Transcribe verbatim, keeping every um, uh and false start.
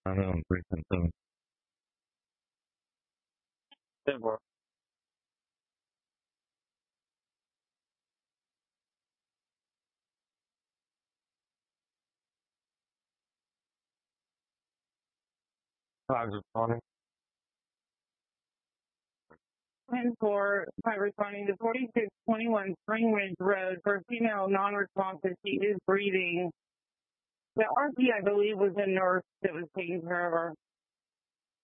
know, precinct seven. Yeah, bro. Five responding. ten four, five responding to forty-six twenty-one Spring Ridge Road for female non-responsive. She is breathing. The R P, I believe, was a nurse that was taking care of her.